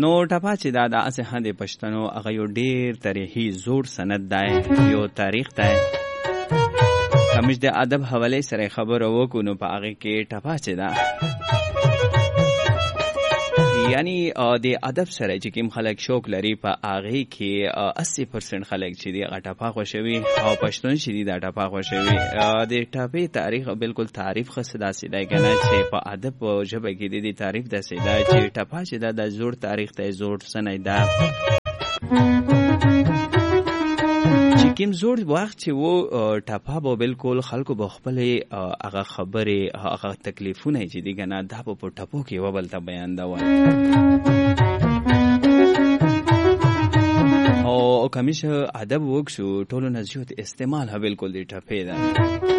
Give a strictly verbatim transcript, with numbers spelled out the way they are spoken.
نو ټپه چې دا د اسې هندې پښتنو هغه یو ډېر تاریخي زوړ سند دی، یو تاریخ دی. کمیش د ادب حوالې سره خبره وکړو نو په هغې کې ټپه چې ده یعنی د ادب سره چې کوم خلک شوق لري په هغې کې اسی پرسنټ خلک چې دي هغه ټپه خوښوي او پښتون چې دي دا ټپه خوښوي. د ټپې تاریخ بالکل تعریف ښه داسې دی که نه چې په ادب په ژبه کې د دې تعریف داسې دی چې ټپه چې ده د زوړ تاریخ دی، زوړ سنی ده. چې کوم زوړ وخت چې و ټپه به بالکل خلکو به خپلې هغه خبرې هغه تکلیفونه چې دي که نه دا به په ټپو کې یوه بل ته بیانول. او کمیش ادب وکړو ټولو نه زیات استعمال ها بالکل د ټپې ده.